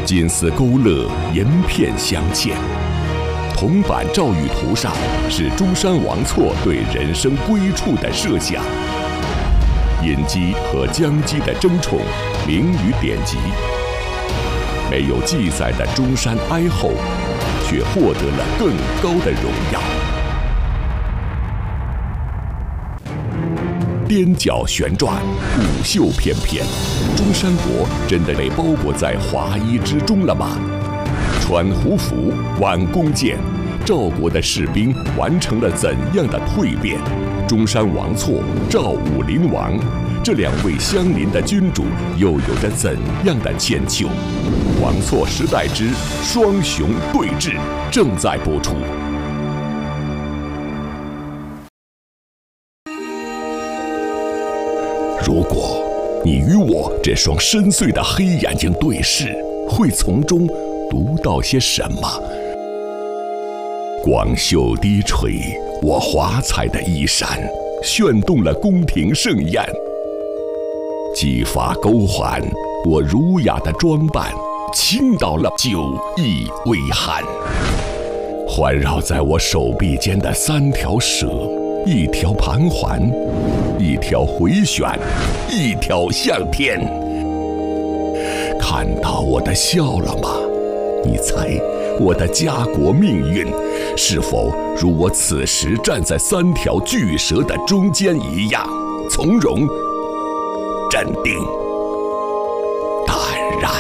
金丝勾勒，银片镶嵌。铜板诏谕图上是中山王错对人生归处的设想。尹基和姜基的争宠名于典籍，没有记载的中山哀后，却获得了更高的荣耀。踮脚旋转，舞袖翩翩，中山国真的被包裹在华衣之中了吗？穿胡服，挽弓箭，赵国的士兵完成了怎样的蜕变？中山王错、赵武灵王，这两位相邻的君主又有着怎样的千秋？王错时代之双雄对峙正在播出。如果你与我这双深邃的黑眼睛对视，会从中读到些什么？光袖低垂，我华彩的衣衫炫动了宫廷盛宴；髻发勾环，我儒雅的装扮倾倒了酒意微酣。环绕在我手臂间的3条蛇，一条盘桓，一条回旋，一条向天。看到我的笑了吗？你猜我的家国命运是否如我此时站在3条巨蛇的中间一样从容、镇定、坦然？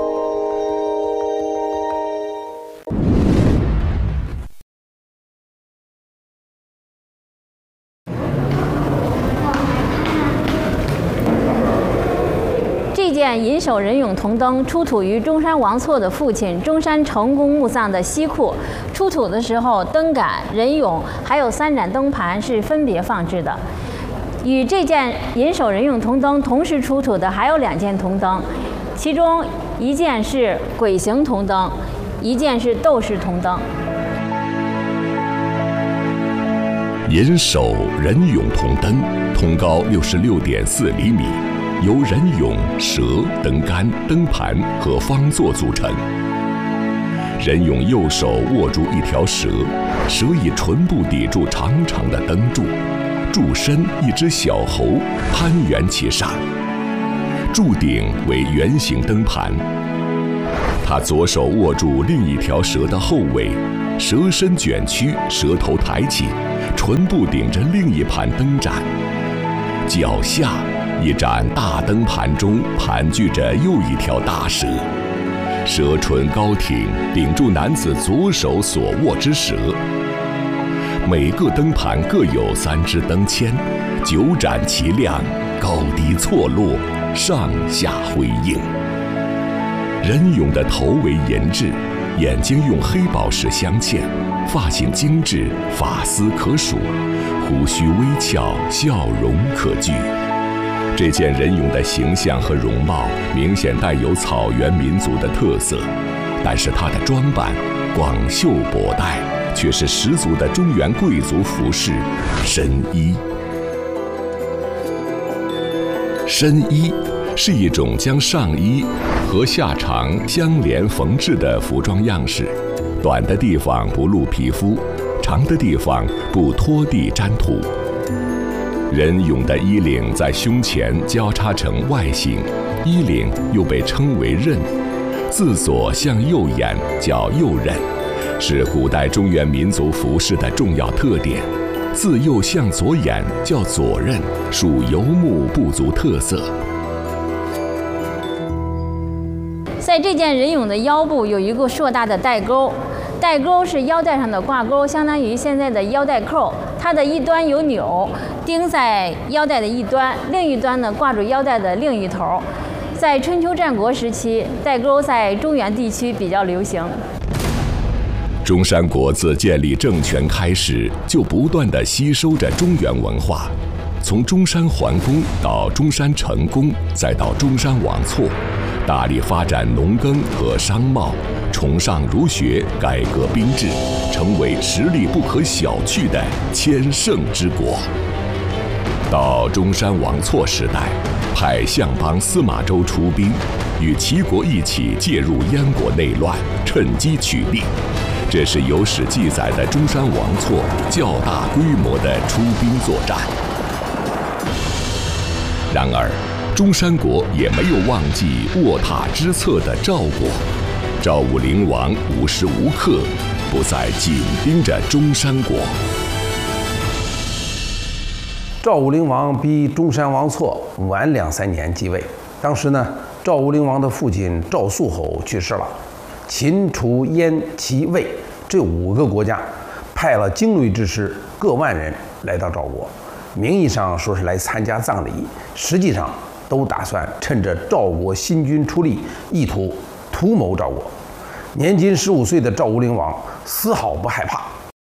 这件银首人俑铜灯出土于中山王错的父亲中山成公墓葬的西库。出土的时候，灯杆、人俑还有3盏灯盘是分别放置的。与这件银首人俑铜灯同时出土的还有2件铜灯，其中一件是鬼形铜灯，一件是斗士铜灯。 银首人俑铜灯，通高66.4厘米。由人俑、蛇、灯杆、灯盘和方座组成。人俑右手握住一条蛇，蛇以唇部抵住长长的灯柱，柱身一只小猴攀援其上，柱顶为圆形灯盘。他左手握住另一条蛇的后尾，蛇身卷曲，舌头抬起，唇部顶着另一盘灯盏，脚下一盏大灯盘中盘踞着又一条大蛇，蛇唇高挺，顶住男子左手所握之蛇。每个灯盘各有3支灯签，9盏齐亮，高低错落，上下辉映。人俑的头为银质，眼睛用黑宝石镶嵌，发型精致，发丝可数，胡须微翘，笑容可掬。这件人俑的形象和容貌明显带有草原民族的特色，但是他的装扮广袖博带，却是十足的中原贵族服饰深衣。深衣是一种将上衣和下长相连缝制的服装样式，短的地方不露皮肤，长的地方不拖地沾土。人俑的衣领在胸前交叉成 Y 形，衣领又被称为刃，自左向右沿叫右刃，是古代中原民族服饰的重要特点。自右向左沿叫左刃，属游牧部族特色。 在这件人俑的腰部有一个硕大的带钩，带钩是腰带上的挂钩，相当于现在的腰带扣。它的一端有钮钉在腰带的一端，另一端呢挂住腰带的另一头。在春秋战国时期，带钩在中原地区比较流行。 中山国自建立政权开始，就不断地吸收着中原文化，从中山桓公到中山成公，再到中山王错，大力发展农耕和商贸，崇尚儒学，改革兵制，成为实力不可小觑的千乘之国。到中山王错时代， 派相邦司马周出兵，与齐国一起介入燕国内乱，趁机取利。这是有史记载的中山王错较大规模的出兵作战。然而，中山国也没有忘记卧榻之侧的赵国。赵武灵王无时无刻不在紧盯着中山国。 赵武灵王比中山王错晚2-3年继位。当时呢，赵武灵王的父亲赵肃侯去世了，秦、楚、燕、齐、魏这5个国家派了精锐之师各万人来到赵国，名义上说是来参加葬礼，实际上都打算趁着赵国新军出力，意图图谋赵国。年仅15岁的赵武灵王丝毫不害怕。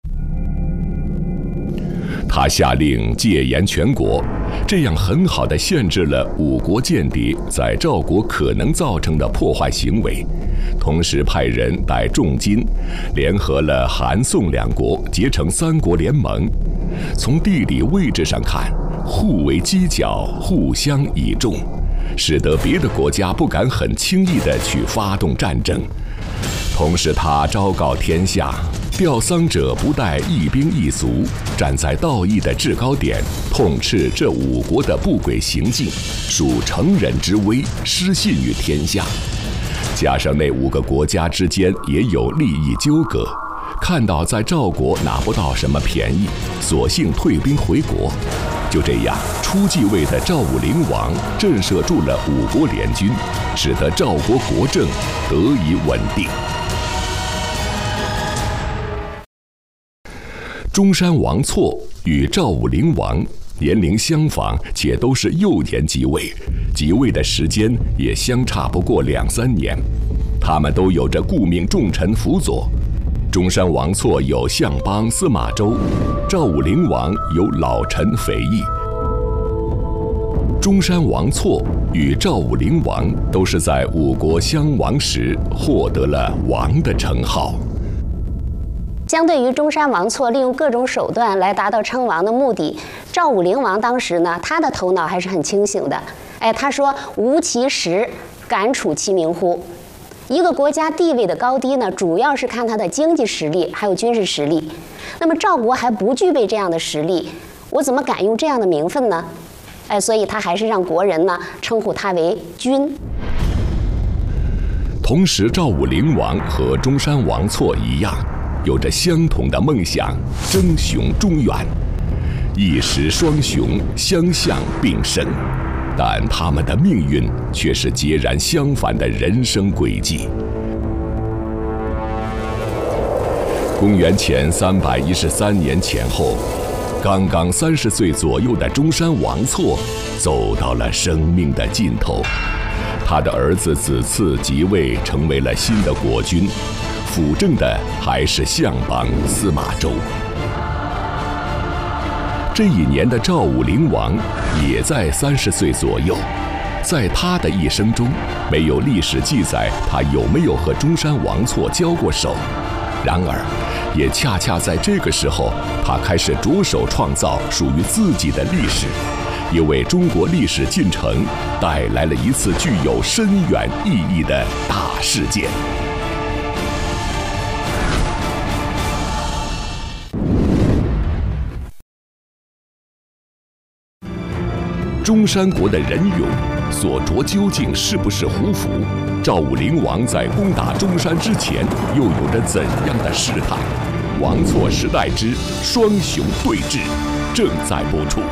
他下令戒严全国，这样很好地限制了5国间谍在赵国可能造成的破坏行为，同时派人带重金，联合了韩宋2国，结成3国联盟。从地理位置上看，互为犄角，互相倚重，使得别的国家不敢很轻易地去发动战争。同时，他昭告天下，吊丧者不带一兵一卒，站在道义的制高点，痛斥这5国的不轨行径，属乘人之危，失信于天下。加上那5个国家之间也有利益纠葛，看到在赵国拿不到什么便宜，索性退兵回国。就这样，初继位的赵武灵王震慑住了5国联军，使得赵国国政得以稳定。中山王错与赵武灵王年龄相仿，且都是幼年即位，即位的时间也相差不过2-3年。他们都有着顾命重臣辅佐。中山王错有相邦司马周，赵武灵王有老臣肥义。中山王错与赵武灵王都是在5国相王时获得了王的称号。 相对于中山王错利用各种手段来达到称王的目的，赵武灵王当时呢，他的头脑还是很清醒的。他说：“无其实，敢处其名乎？”一个国家地位的高低呢，主要是看它的经济实力还有军事实力。那么赵国还不具备这样的实力，我怎么敢用这样的名分呢？所以他还是让国人呢称呼他为君。 同时，赵武灵王和中山王错一样，有着相同的梦想，争雄中远。一时双雄相向并生，但他们的命运却是截然相反的人生轨迹。公元前313年前后，刚刚30岁左右的中山王错走到了生命的尽头。他的儿子子次即位，成为了新的国君，辅政的还是相邦司马周。这一年的赵武灵王也在30岁左右，在他的一生中，没有历史记载他有没有和中山王错交过手。然而，也恰恰在这个时候，他开始着手创造属于自己的历史，也为中国历史进程带来了一次具有深远意义的大事件。中山国的人勇所着究竟是不是胡服？赵武灵王在攻打中山之前又有着怎样的试探？王错时代之双雄对峙正在播出。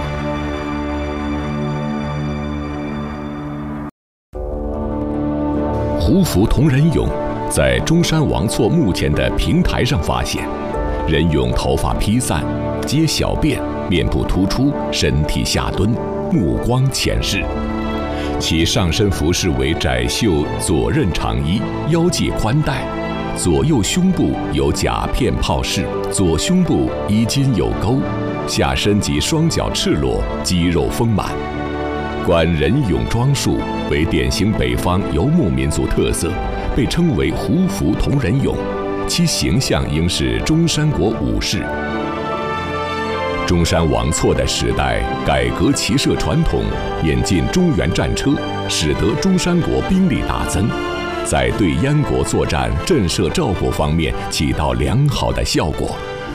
胡服同人俑在中山王错墓前的平台上发现，人俑头发披散，皆小便，面部突出，身体下蹲，目光潜视。其上身服饰为窄袖左衽长衣，腰系宽带，左右胸部有甲片泡饰，左胸部衣襟有钩，下身及双脚赤裸，肌肉丰满。观人俑装束为典型北方游牧民族特色，被称为胡服同人俑，其形象应是中山国武士。 中山王错的时代，改革骑射传统，引进中原战车，使得中山国兵力大增，在对燕国作战、震慑赵国方面起到良好的效果。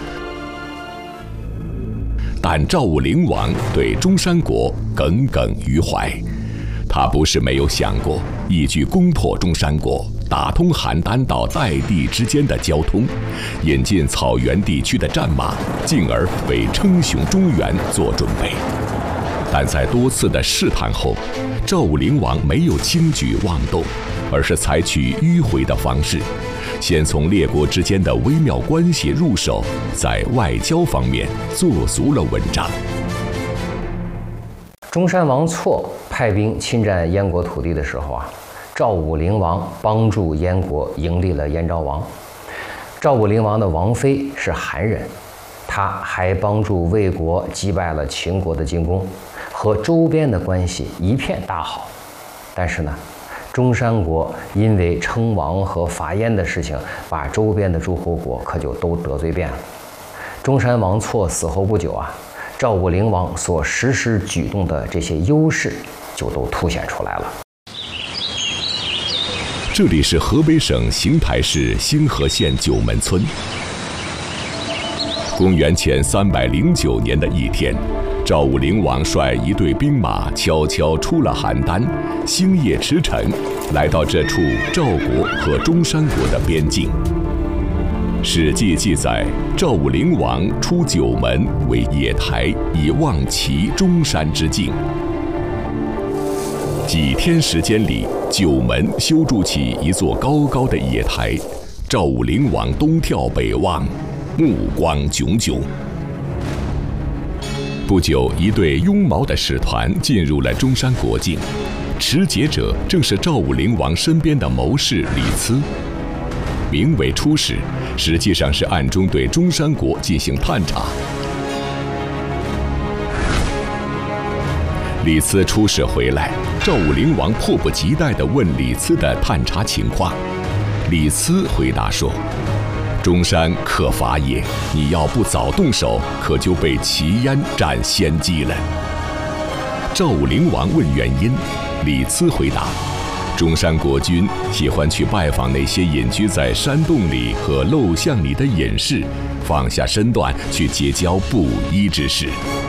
但赵武灵王对中山国耿耿于怀，他不是没有想过一举攻破中山国，打通邯郸到代地之间的交通，引进草原地区的战马，进而为称雄中原做准备。但在多次的试探后，赵武灵王没有轻举妄动，而是采取迂回的方式，先从列国之间的微妙关系入手，在外交方面做足了文章。 中山王错派兵侵占燕国土地的时候啊，赵武灵王帮助燕国迎立了燕昭王。赵武灵王的王妃是韩人，他还帮助魏国击败了秦国的进攻，和周边的关系一片大好。但是呢，中山国因为称王和伐燕的事情，把周边的诸侯国可就都得罪遍了。中山王错死后不久啊，赵武灵王所实施举动的这些优势就都凸显出来了。 这里是河北省邢台市星河县九门村。公元前309年的一天，赵武灵王率一队兵马悄悄出了邯郸，星夜驰骋，来到这处赵国和中山国的边境。《史记》记载，赵武灵王出九门为野台，以望其中山之境。几天时间里，九门修筑起一座高高的野台，赵武灵王东眺北望，目光炯炯。不久，一队拥毛的使团进入了中山国境，持节者正是赵武灵王身边的谋士李斯。名为出使，实际上是暗中对中山国进行探查。李斯出使回来，赵武灵王迫不及待地问李斯的探查情况。李斯回答说：“中山可伐也，你要不早动手，可就被齐燕占先机了。”赵武灵王问原因，李斯回答：“中山国君喜欢去拜访那些隐居在山洞里和陋巷里的隐士，放下身段去结交布衣之士。”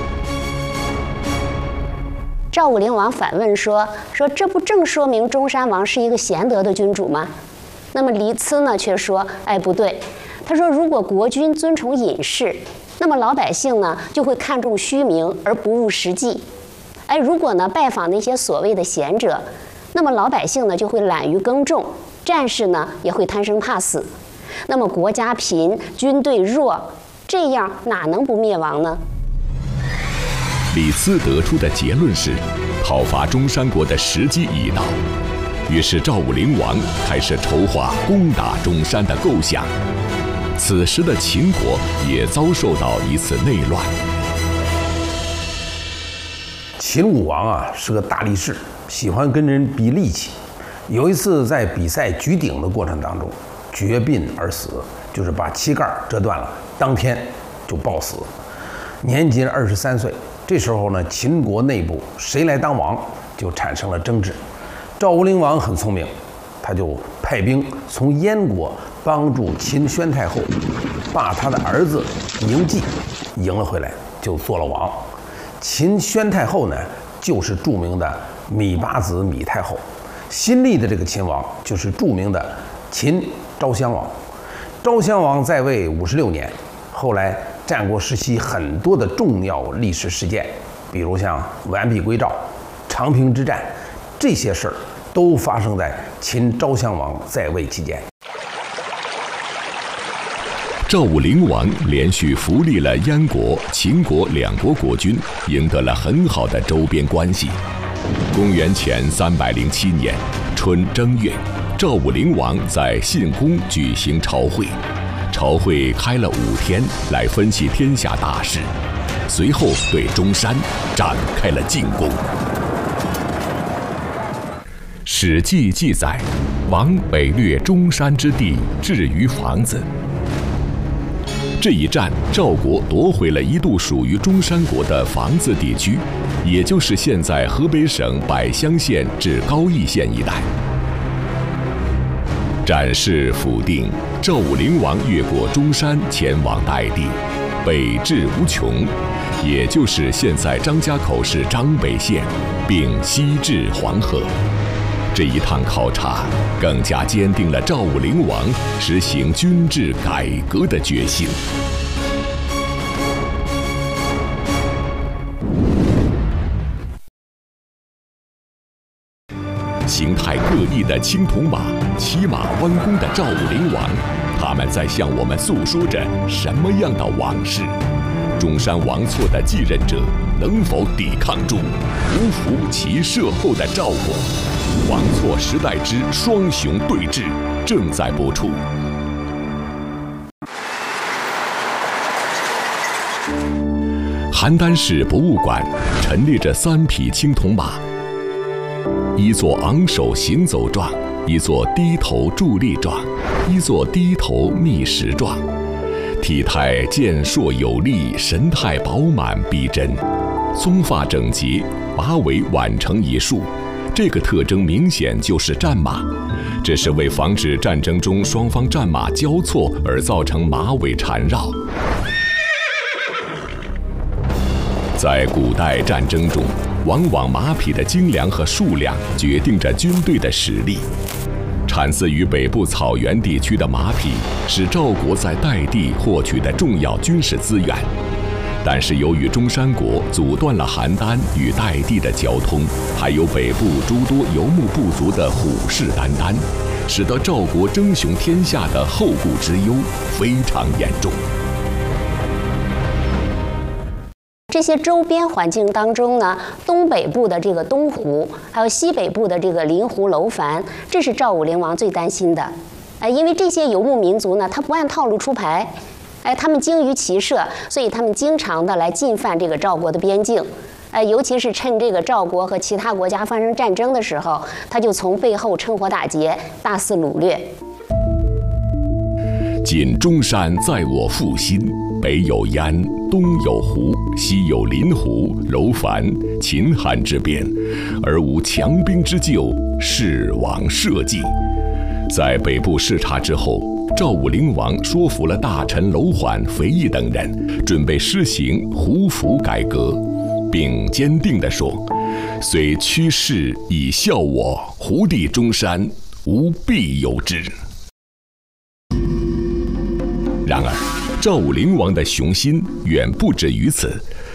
赵武灵王反问说这不正说明中山王是一个贤德的君主吗？那么李斯呢却说，不对，他说如果国君尊崇隐士，那么老百姓呢就会看重虚名而不务实际。如果呢拜访那些所谓的贤者，那么老百姓呢就会懒于耕种，战士呢也会贪生怕死，那么国家贫，军队弱，这样哪能不灭亡呢？ 李斯得出的结论是，讨伐中山国的时机已到。于是赵武灵王开始筹划攻打中山的构想。此时的秦国也遭受到一次内乱。 秦武王是个大力士，喜欢跟人比力气。有一次在比赛举鼎的过程当中，绝膑而死，就是把膝盖折断了，当天就暴死，年仅23岁。这时候呢，秦国内部谁来当王就产生了争执。赵武灵王很聪明，他就派兵从燕国帮助秦宣太后，把他的儿子嬴稷迎了回来，就做了王。秦宣太后呢，就是著名的芈八子芈太后。新立的这个秦王就是著名的秦昭襄王。昭襄王在位56年，后来战国时期很多的重要历史事件，比如像完璧归赵、长平之战，这些事儿都发生在秦昭襄王在位期间。 赵武灵王连续扶立了燕国、秦国两国国君，赢得了很好的周边关系。公元前307年春正月，赵武灵王在信宫举行朝会。朝会开了5天，来分析天下大事，随后对中山展开了进攻。《史记》记载，王北掠中山之地，置于房子。 这一战，赵国夺回了一度属于中山国的房子地区，也就是现在河北省百乡县至高邑县一带。战事甫定，赵武灵王越过中山前往代地，北至无穷，也就是现在张家口市张北县，并西至黄河。这一趟考察，更加坚定了赵武灵王实行军制改革的决心。形态各异的青铜马，骑马弯弓的赵武灵王，他们在向我们诉说着什么样的往事？中山王错的继任者能否抵抗住胡服骑射后的赵国？王错时代之双雄对峙正在播出。邯郸市博物馆陈列着3匹青铜马，一座昂首行走状，一座低头伫立状，一座低头觅食状，体态健硕有力，神态饱满逼真，鬃发整洁，马尾挽成一束。这个特征明显就是战马，这是为防止战争中双方战马交错而造成马尾缠绕。在古代战争中，往往马匹的精良和数量决定着军队的实力。产自于北部草原地区的马匹是赵国在代地获取的重要军事资源，但是由于中山国阻断了邯郸与代地的交通，还有北部诸多游牧部族的虎视眈眈，使得赵国争雄天下的后顾之忧非常严重。 这些周边环境当中呢，东北部的这个东胡，还有西北部的这个临湖楼烦，这是赵武灵王最担心的。因为这些游牧民族呢，他不按套路出牌，他们精于骑射，所以他们经常的来进犯这个赵国的边境。尤其是趁这个赵国和其他国家发生战争的时候，他就从背后趁火打劫，大肆掳掠。 今中山在我腹心，北有燕，东有胡，西有临湖、楼烦、秦汉之边，而无强兵之救，势亡社稷。在北部视察之后，赵武灵王说服了大臣楼缓、肥义等人，准备施行胡服改革，并坚定地说：“虽屈世以效我，胡地中山，吾必有之。”然而，赵武灵王的雄心远不止于此。